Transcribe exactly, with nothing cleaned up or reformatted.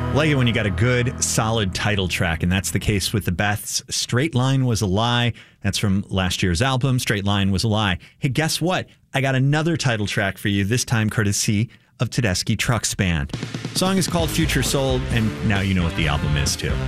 Like it when you got a good, solid title track, and that's the case with the Beths. Straight Line Was a Lie. That's from last year's album, Straight Line Was a Lie. Hey, guess what? I got another title track for you, this time courtesy of Tedeschi Trucks Band. Song is called Future Soul, and now you know what the album is, too.